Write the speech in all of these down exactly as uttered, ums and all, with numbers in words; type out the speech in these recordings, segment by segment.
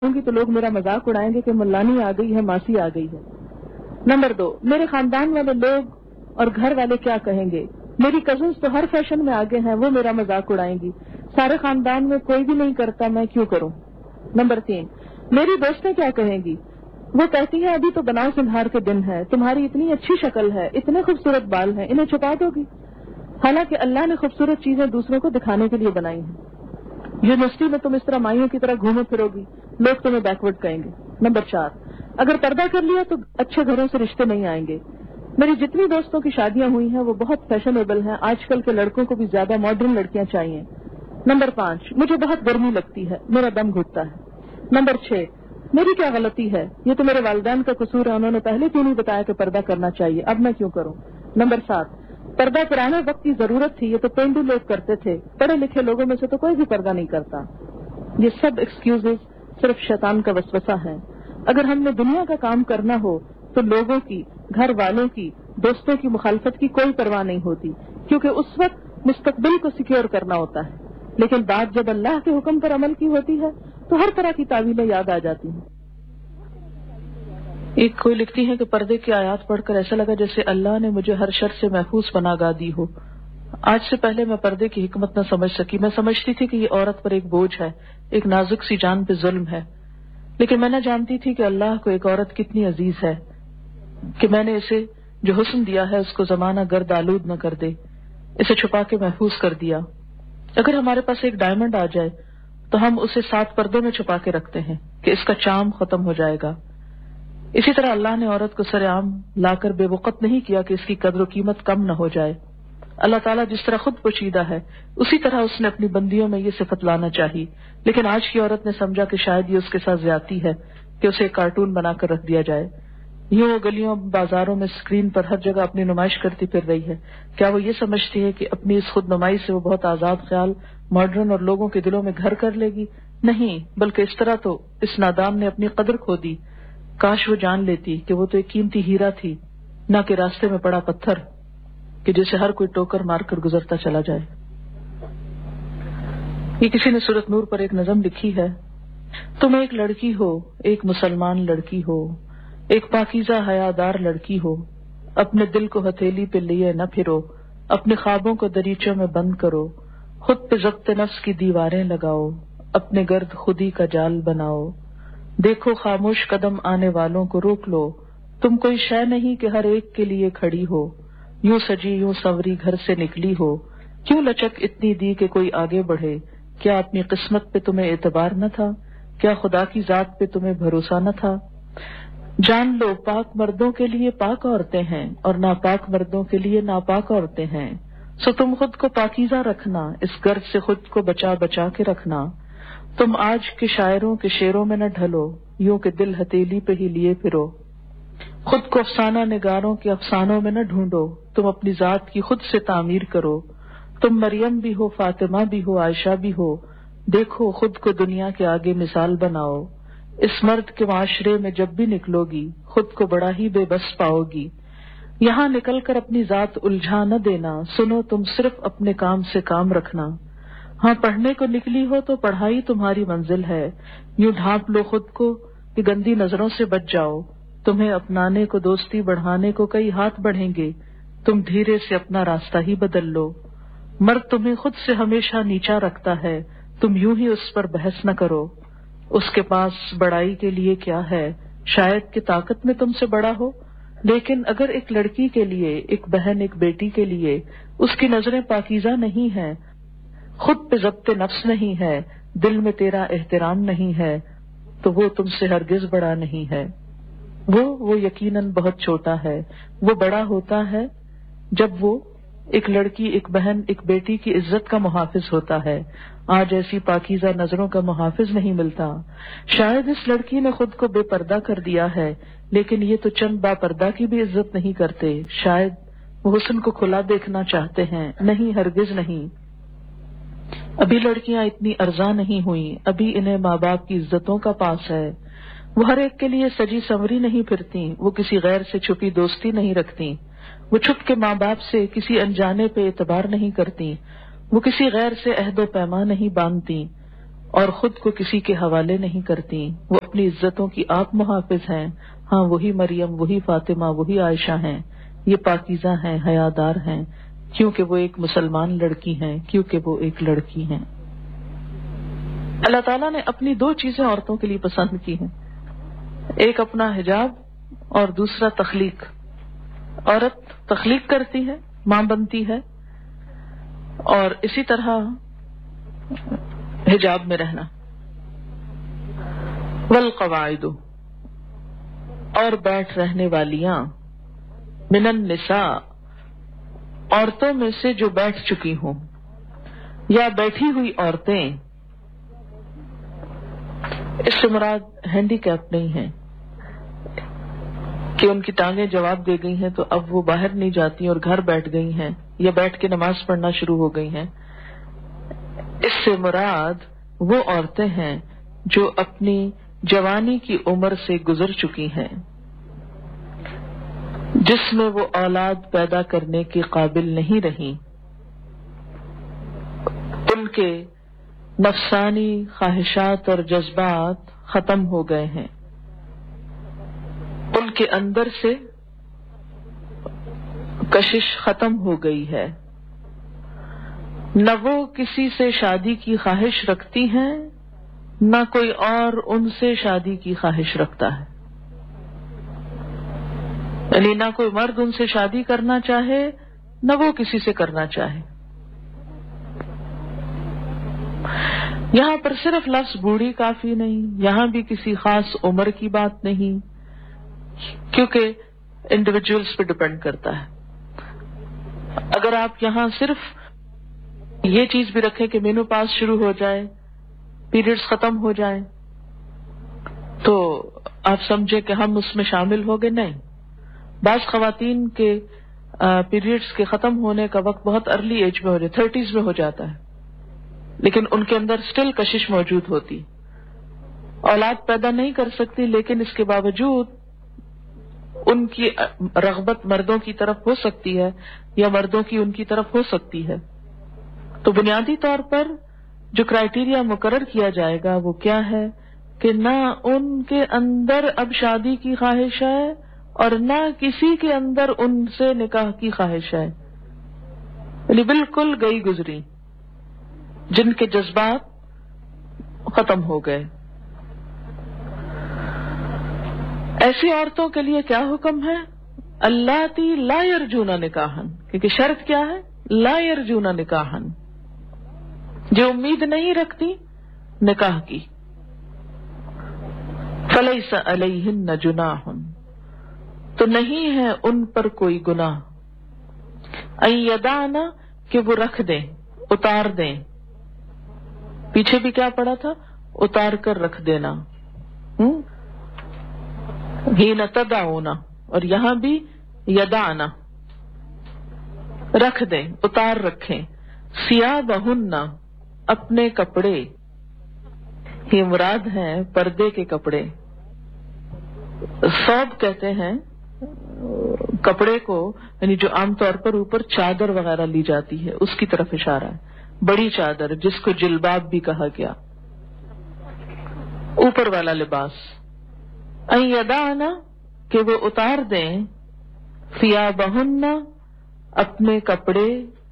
ہوں گی تو لوگ میرا مذاق اڑائیں گے کہ ملانی آ گئی ہے، ماسی آ گئی ہے۔ نمبر دو، میرے خاندان والے لوگ اور گھر والے کیا کہیں گے؟ میری کزنس تو ہر فیشن میں آگے ہیں، وہ میرا مذاق اڑائیں گی۔ سارے خاندان میں کوئی بھی نہیں کرتا، میں کیوں کروں؟ نمبر تین، میری دوستیں کیا کہیں گی؟ وہ کہتی ہیں ابھی تو بناؤ سنہار کے دن ہے، تمہاری اتنی اچھی شکل ہے، اتنے خوبصورت بال ہیں، انہیں چھپا دو گی؟ حالانکہ اللہ نے خوبصورت چیزیں دوسروں کو دکھانے کے لیے بنائی ہیں۔ یونیورسٹی میں تم اس طرح مائیوں کی طرح گھومو پھرو گی، لوگ تمہیں بیکورڈ کہیں گے۔ نمبر چار، اگر پردہ کر لیا تو اچھے گھروں سے رشتے نہیں آئیں گے۔ میری جتنی دوستوں کی شادیاں ہوئی ہیں وہ بہت فیشنیبل ہیں، آج کل کے لڑکوں کو بھی زیادہ ماڈرن لڑکیاں چاہیے۔ نمبر پانچ، مجھے بہت گرمی لگتی ہے، میرا دم گھٹتا ہے۔ نمبر چھ، میری کیا غلطی ہے؟ یہ تو میرے والدین کا قصور ہے، انہوں نے پہلے کیوں نہیں بتایا کہ پردہ کرنا چاہیے، اب میں کیوں کروں؟ نمبر سات، پردہ پرانے وقت کی ضرورت تھی، یہ تو پینڈو لوگ کرتے تھے، پڑھے لکھے لوگوں میں سے تو کوئی بھی پردہ نہیں کرتا۔ یہ سب ایکسکیوزز صرف شیطان کا وسوسہ ہے۔ اگر ہم نے دنیا کا کام کرنا ہو تو لوگوں کی، گھر والوں کی، دوستوں کی مخالفت کی کوئی پرواہ نہیں ہوتی، کیونکہ اس وقت مستقبل کو سیکیور کرنا ہوتا ہے۔ لیکن بات جب اللہ کے حکم پر عمل کی ہوتی ہے تو ہر طرح کی تعویلیں یاد آ جاتی ہیں۔ ایک کوئی لکھتی ہے کہ پردے کی آیات پڑھ کر ایسا لگا جیسے اللہ نے مجھے ہر شر سے محفوظ پناہ گاہ دی ہو۔ آج سے پہلے میں پردے کی حکمت نہ سمجھ سکی، میں سمجھتی تھی کہ یہ عورت پر ایک بوجھ ہے، ایک نازک سی جان پہ ظلم ہے، لیکن میں نہ جانتی تھی کہ اللہ کو ایک عورت کتنی عزیز ہے، کہ میں نے اسے جو حسن دیا ہے اس کو زمانہ گرد آلود نہ کر دے، اسے چھپا کے محفوظ کر دیا۔ اگر ہمارے پاس ایک ڈائمنڈ آ جائے تو ہم اسے سات پردوں میں چھپا کے رکھتے ہیں کہ اس کا چام ختم ہو جائے گا۔ اسی طرح اللہ نے عورت کو سر عام لا کر بے وقت نہیں کیا کہ اس کی قدر و قیمت کم نہ ہو جائے۔ اللہ تعالیٰ جس طرح خود پوشیدہ ہے اسی طرح اس نے اپنی بندیوں میں یہ صفت لانا چاہیے، لیکن آج کی عورت نے سمجھا کہ شاید یہ اس کے ساتھ زیادتی ہے کہ اسے ایک کارٹون بنا کر رکھ دیا جائے۔ یوں وہ گلیوں بازاروں میں اسکرین پر ہر جگہ اپنی نمائش کرتی پھر رہی ہے۔ کیا وہ یہ سمجھتی ہے کہ اپنی اس خود نمائی سے وہ بہت آزاد خیال ماڈرن اور لوگوں کے دلوں میں گھر کر لے گی؟ نہیں، بلکہ اس طرح تو اس نادان نے اپنی قدر کھو دی۔ کاش وہ جان لیتی کہ وہ تو ایک قیمتی ہیرا تھی، نہ کہ راستے میں پڑا پتھر کہ جسے ہر کوئی ٹوکر مار کر گزرتا چلا جائے۔ یہ کسی نے سورۃ نور پر ایک نظم لکھی ہے، تم ایک لڑکی ہو، ایک مسلمان لڑکی ہو، ایک پاکیزہ حیادار لڑکی ہو، اپنے دل کو ہتھیلی پہ لیے نہ پھرو، اپنے خوابوں کو دریچوں میں بند کرو، خود پہ ضبط نفس کی دیواریں لگاؤ، اپنے گرد خودی کا جال بناؤ، دیکھو خاموش قدم آنے والوں کو روک لو، تم کوئی شے نہیں کہ ہر ایک کے لیے کھڑی ہو، یوں سجی یوں سنوری گھر سے نکلی ہو، کیوں لچک اتنی دی کہ کوئی آگے بڑھے، کیا اپنی قسمت پہ تمہیں اعتبار نہ تھا، کیا خدا کی ذات پہ تمہیں بھروسہ نہ تھا؟ جان لو پاک مردوں کے لیے پاک عورتیں ہیں اور ناپاک مردوں کے لیے ناپاک عورتیں ہیں، سو تم خود کو پاکیزہ رکھنا، اس گرد سے خود کو بچا بچا کے رکھنا، تم آج کے شاعروں کے شعروں میں نہ ڈھلو، یوں کہ دل ہتھیلی پہ ہی لیے پھرو، خود کو افسانہ نگاروں کے افسانوں میں نہ ڈھونڈو، تم اپنی ذات کی خود سے تعمیر کرو، تم مریم بھی ہو، فاطمہ بھی ہو، عائشہ بھی ہو، دیکھو خود کو دنیا کے آگے مثال بناؤ، اس مرد کے معاشرے میں جب بھی نکلو گی خود کو بڑا ہی بے بس پاؤ گی، یہاں نکل کر اپنی ذات الجھا نہ دینا، سنو تم صرف اپنے کام سے کام رکھنا، ہاں پڑھنے کو نکلی ہو تو پڑھائی تمہاری منزل ہے، یوں ڈھانپ لو خود کو کہ گندی نظروں سے بچ جاؤ، تمہیں اپنانے کو دوستی بڑھانے کو کئی ہاتھ بڑھیں گے، تم دھیرے سے اپنا راستہ ہی بدل لو، مرد تمہیں خود سے ہمیشہ نیچا رکھتا ہے، تم یوں ہی اس پر بحث نہ کرو، اس کے پاس بڑائی کے لیے کیا ہے، شاید کہ طاقت میں تم سے بڑا ہو، لیکن اگر ایک لڑکی کے لیے، ایک بہن ایک بیٹی کے لیے اس کی نظریں پاکیزہ نہیں ہیں، خود پہ ضبط نفس نہیں ہے، دل میں تیرا احترام نہیں ہے، تو وہ تم سے ہرگز بڑا نہیں ہے، وہ وہ یقیناً بہت چھوٹا ہے، وہ بڑا ہوتا ہے جب وہ ایک لڑکی، ایک بہن، ایک بیٹی کی عزت کا محافظ ہوتا ہے، آج ایسی پاکیزہ نظروں کا محافظ نہیں ملتا، شاید اس لڑکی نے خود کو بے پردہ کر دیا ہے، لیکن یہ تو چند با پردہ کی بھی عزت نہیں کرتے، شاید وہ حسن کو کھلا دیکھنا چاہتے ہیں، نہیں ہرگز نہیں، ابھی لڑکیاں اتنی ارزاں نہیں ہوئیں، ابھی انہیں ماں باپ کی عزتوں کا پاس ہے، وہ ہر ایک کے لیے سجی سنوری نہیں پھرتی، وہ کسی غیر سے چھپی دوستی نہیں رکھتی، وہ چھپ کے ماں باپ سے کسی انجانے پہ اعتبار نہیں کرتی، وہ کسی غیر سے عہد و پیمان نہیں باندھتی، اور خود کو کسی کے حوالے نہیں کرتی. وہ اپنی عزتوں کی آپ محافظ ہیں. ہاں وہی مریم، وہی فاطمہ، وہی عائشہ ہیں. یہ پاکیزہ ہیں، حیادار ہیں، کیونکہ وہ ایک مسلمان لڑکی ہیں، کیونکہ وہ ایک لڑکی ہیں. اللہ تعالیٰ نے اپنی دو چیزیں عورتوں کے لیے پسند کی ہیں، ایک اپنا حجاب اور دوسرا تخلیق. عورت تخلیق کرتی ہے، ماں بنتی ہے، اور اسی طرح حجاب میں رہنا. والقواعد، اور بیٹھ رہنے والیاں، من النساء، عورتوں میں سے جو بیٹھ چکی ہوں، یا بیٹھی ہوئی عورتیں. اس سے مراد ہینڈی کیپ نہیں ہے کہ ان کی ٹانگیں جواب دے گئی ہیں تو اب وہ باہر نہیں جاتی اور گھر بیٹھ گئی ہیں یا بیٹھ کے نماز پڑھنا شروع ہو گئی ہیں. اس سے مراد وہ عورتیں ہیں جو اپنی جوانی کی عمر سے گزر چکی ہیں، جس میں وہ اولاد پیدا کرنے کے قابل نہیں رہیں. ان کے نفسانی خواہشات اور جذبات ختم ہو گئے ہیں، ان کے اندر سے کشش ختم ہو گئی ہے. نہ وہ کسی سے شادی کی خواہش رکھتی ہیں، نہ کوئی اور ان سے شادی کی خواہش رکھتا ہے. یعنی نہ کوئی مرد ان سے شادی کرنا چاہے، نہ وہ کسی سے کرنا چاہے. یہاں پر صرف لفظ بوڑھی کافی نہیں، یہاں بھی کسی خاص عمر کی بات نہیں، کیونکہ انڈیویجولز پہ ڈپینڈ کرتا ہے. اگر آپ یہاں صرف یہ چیز بھی رکھیں کہ مینو پاس شروع ہو جائے، پیریڈز ختم ہو جائیں، تو آپ سمجھیں کہ ہم اس میں شامل ہو گئے. نہیں، بعض خواتین کے پیریڈز کے ختم ہونے کا وقت بہت ارلی ایج میں ہو جاتا ہے، تھرٹیز میں ہو جاتا ہے، لیکن ان کے اندر سٹل کشش موجود ہوتی. اولاد پیدا نہیں کر سکتی، لیکن اس کے باوجود ان کی رغبت مردوں کی طرف ہو سکتی ہے یا مردوں کی ان کی طرف ہو سکتی ہے. تو بنیادی طور پر جو کرائیٹیریا مقرر کیا جائے گا وہ کیا ہے کہ نہ ان کے اندر اب شادی کی خواہش ہے اور نہ کسی کے اندر ان سے نکاح کی خواہش ہے. یعنی بالکل گئی گزری، جن کے جذبات ختم ہو گئے. ایسی عورتوں کے لیے کیا حکم ہے؟ اللاتی لا یرجون نکاحا، کیونکہ شرط کیا ہے؟ لا یرجون نکاحا، جو امید نہیں رکھتی نکاح کی. فلیس علیہن جناح، تو نہیں ہے ان پر کوئی گناہ. ان یدعن، کہ وہ رکھ دیں، اتار دیں. پیچھے بھی کیا پڑا تھا؟ اتار کر رکھ دینا. ہین تدعون، اور یہاں بھی یدعن، رکھ دیں، اتار رکھیں. ثیابہن، اپنے کپڑے. یہ مراد ہیں پردے کے کپڑے. ثوب کہتے ہیں کپڑے کو، یعنی جو عام طور پر اوپر چادر وغیرہ لی جاتی ہے اس کی طرف اشارہ ہے. بڑی چادر جس کو جلباب بھی کہا گیا، اوپر والا لباس. ان یدعن، کہ وہ اتار دیں، ثیابہن، اپنے کپڑے.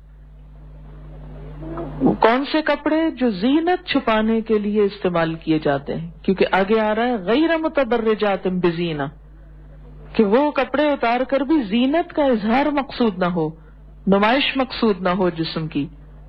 کون سے کپڑے؟ جو زینت چھپانے کے لیے استعمال کیے جاتے ہیں، کیونکہ آگے آ رہا ہے غیر متبرجات بزینہ، کہ وہ کپڑے اتار کر بھی زینت کا اظہار مقصود نہ ہو، نمائش مقصود نہ ہو جسم کی.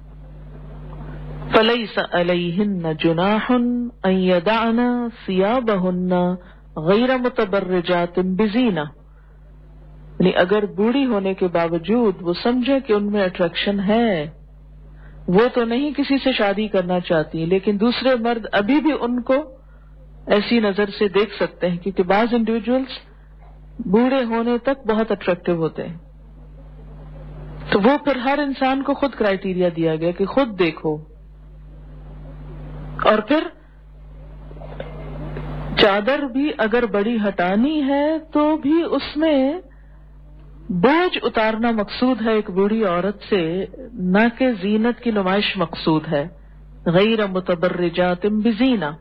فلیس علیہن جناح ان یدعن ثیابہن غیر متبرجات بزینہ. یعنی اگر بوڑھی ہونے کے باوجود وہ سمجھے کہ ان میں اٹریکشن ہے، وہ تو نہیں کسی سے شادی کرنا چاہتی، لیکن دوسرے مرد ابھی بھی ان کو ایسی نظر سے دیکھ سکتے ہیں، کیونکہ بعض انڈیویجولز بوڑھے ہونے تک بہت اٹریکٹیو ہوتے ہیں. تو وہ پھر ہر انسان کو خود کرائیٹیریا دیا گیا کہ خود دیکھو. اور پھر چادر بھی اگر بڑی ہٹانی ہے تو بھی اس میں بوجھ اتارنا مقصود ہے ایک بوڑھی عورت سے، نہ کہ زینت کی نمائش مقصود ہے. غیر متبرجات بزینہ.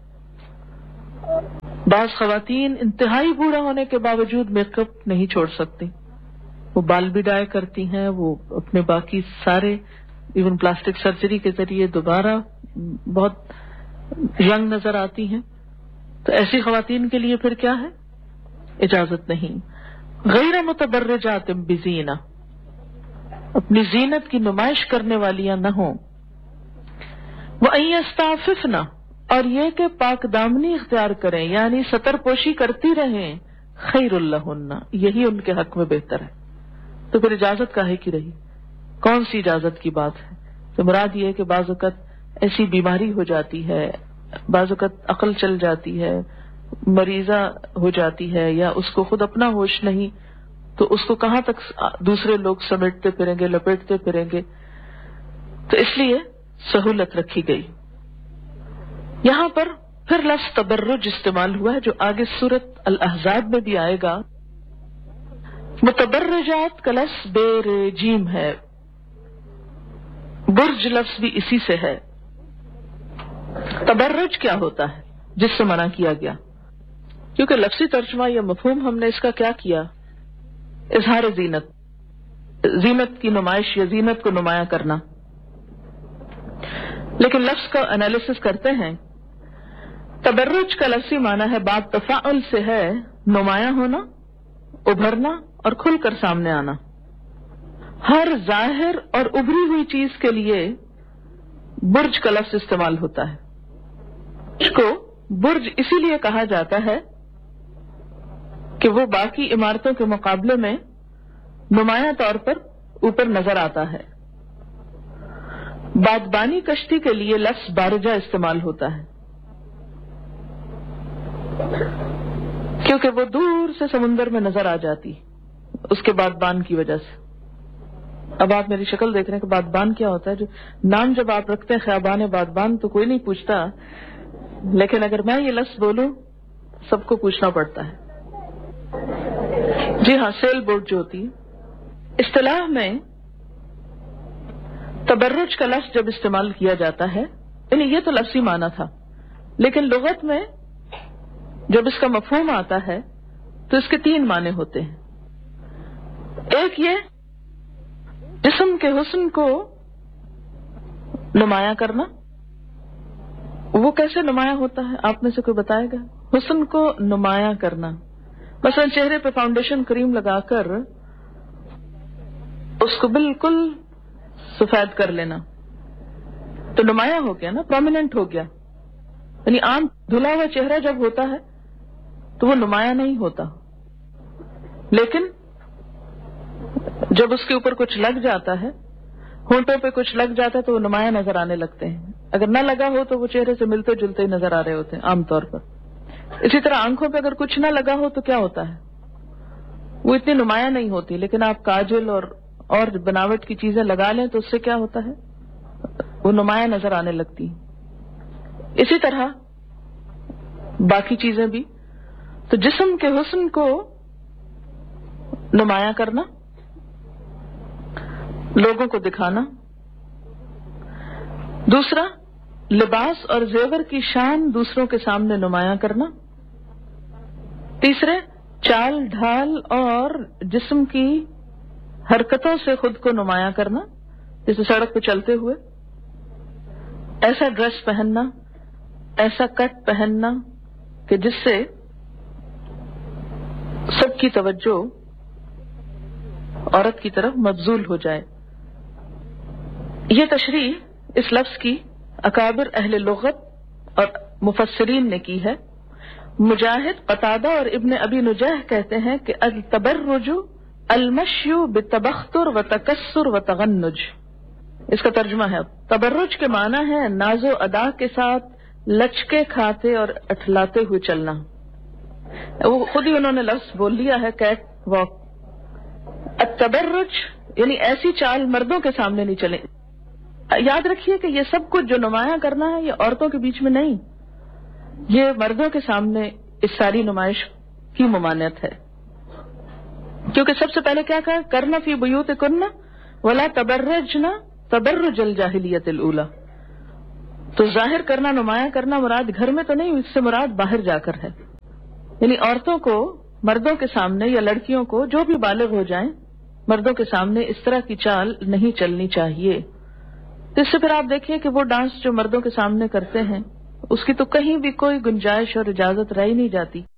بعض خواتین انتہائی بوڑھا ہونے کے باوجود میک اپ نہیں چھوڑ سکتی. وہ بال بھی ڈائی کرتی ہیں، وہ اپنے باقی سارے ایون پلاسٹک سرجری کے ذریعے دوبارہ بہت ینگ نظر آتی ہیں. تو ایسی خواتین کے لیے پھر کیا ہے؟ اجازت نہیں. غیر متبرجات بزینہ، اپنی زینت کی نمائش کرنے والیاں نہ ہوں. وَأَن يَسْتَعْفِفْنَ، اور یہ کہ پاک دامنی اختیار کریں، یعنی ستر پوشی کرتی رہیں. خیر لہن، یہی ان کے حق میں بہتر ہے. تو پھر اجازت کاہے کی رہی؟ کون سی اجازت کی بات ہے؟ تو مراد یہ ہے کہ بعض اوقات ایسی بیماری ہو جاتی ہے، بعض اوقات عقل چل جاتی ہے، مریضہ ہو جاتی ہے، یا اس کو خود اپنا ہوش نہیں، تو اس کو کہاں تک دوسرے لوگ سمیٹتے پھریں گے، لپیٹتے پھریں گے. تو اس لیے سہولت رکھی گئی. یہاں پر پھر لفظ تبرج استعمال ہوا ہے جو آگے سورۃ الاحزاب میں بھی آئے گا. متبرجات کا لفظ بیر جیم ہے. برج لفظ بھی اسی سے ہے. تبرج کیا ہوتا ہے جس سے منع کیا گیا؟ کیونکہ لفظی ترجمہ یا مفہوم ہم نے اس کا کیا کیا؟ اظہار زینت، زینت کی نمائش یا زینت کو نمایاں کرنا. لیکن لفظ کا انالیسس کرتے ہیں. تبرج کا لفظی معنی ہے باب تفاعل سے ہے نمایاں ہونا، ابھرنا اور کھل کر سامنے آنا. ہر ظاہر اور ابھری ہوئی چیز کے لیے برج کا لفظ استعمال ہوتا ہے. اس کو برج اسی لیے کہا جاتا ہے کہ وہ باقی عمارتوں کے مقابلے میں نمایاں طور پر اوپر نظر آتا ہے. بادبانی کشتی کے لیے لفظ بارجہ استعمال ہوتا ہے کیونکہ وہ دور سے سمندر میں نظر آ جاتی اس کے بادبان کی وجہ سے. اب آپ میری شکل دیکھ رہے ہیں کہ بادبان کیا ہوتا ہے. جو نام جب آپ رکھتے ہیں خیابان بادبان تو کوئی نہیں پوچھتا، لیکن اگر میں یہ لفظ بولوں سب کو پوچھنا پڑتا ہے. جی ہاں، سیل بوٹ جو ہوتی ہے. اصطلاح میں تبرج کا لفظ جب استعمال کیا جاتا ہے، یعنی یہ تو لفظی معنی تھا، لیکن لغت میں جب اس کا مفہوم آتا ہے تو اس کے تین معنی ہوتے ہیں. ایک یہ جسم کے حسن کو نمایاں کرنا. وہ کیسے نمایاں ہوتا ہے آپ میں سے کوئی بتائے گا؟ حسن کو نمایاں کرنا، مثلا چہرے پہ فاؤنڈیشن کریم لگا کر اس کو بالکل سفید کر لینا تو نمایاں ہو گیا نا، پرومیننٹ ہو گیا. یعنی عام دھلا ہوا چہرہ جب ہوتا ہے تو وہ نمایاں نہیں ہوتا، لیکن جب اس کے اوپر کچھ لگ جاتا ہے، ہونٹوں پہ کچھ لگ جاتا ہے تو وہ نمایاں نظر آنے لگتے ہیں. اگر نہ لگا ہو تو وہ چہرے سے ملتے جلتے ہی نظر آ رہے ہوتے ہیں عام طور پر. اسی طرح آنکھوں پہ اگر کچھ نہ لگا ہو تو کیا ہوتا ہے؟ وہ اتنی نمایاں نہیں ہوتی، لیکن آپ کاجل اور اور بناوٹ کی چیزیں لگا لیں تو اس سے کیا ہوتا ہے؟ وہ نمایاں نظر آنے لگتی. اسی طرح باقی چیزیں بھی. تو جسم کے حسن کو نمایاں کرنا، لوگوں کو دکھانا. دوسرا، لباس اور زیور کی شان دوسروں کے سامنے نمایاں کرنا. تیسرے، چال ڈھال اور جسم کی حرکتوں سے خود کو نمایاں کرنا، جیسے سڑک پہ چلتے ہوئے ایسا ڈریس پہننا، ایسا کٹ پہننا کہ جس سے سب کی توجہ عورت کی طرف مبذول ہو جائے. یہ تشریح اس لفظ کی اکابر اہل لغت اور مفسرین نے کی ہے. مجاہد، قتادہ اور ابن ابی نجیح کہتے ہیں کہ التبرج المشی بتبختر و تکسر و تغنج. اس کا ترجمہ ہے، تبرج کے معنی ہے ناز و ادا کے ساتھ لچکے کھاتے اور اٹھلاتے ہوئے چلنا. وہ خود ہی انہوں نے لفظ بول لیا ہے، کیٹ واک. التبرج یعنی ایسی چال مردوں کے سامنے نہیں چلے. یاد رکھیے کہ یہ سب کچھ جو نمایاں کرنا ہے یہ عورتوں کے بیچ میں نہیں، یہ مردوں کے سامنے اس ساری نمائش کی ممانعت ہے. کیونکہ سب سے پہلے کیا کہا؟ کرنا فی بیوتکن ولا تبرجنا تبرج الجاہلیت الاولی. تو ظاہر کرنا، نمایاں کرنا مراد گھر میں تو نہیں، اس سے مراد باہر جا کر ہے. یعنی عورتوں کو مردوں کے سامنے یا لڑکیوں کو جو بھی بالغ ہو جائیں مردوں کے سامنے اس طرح کی چال نہیں چلنی چاہیے. تو اس سے پھر آپ دیکھیے کہ وہ ڈانس جو مردوں کے سامنے کرتے ہیں اس کی تو کہیں بھی کوئی گنجائش اور اجازت رہ ہی نہیں جاتی.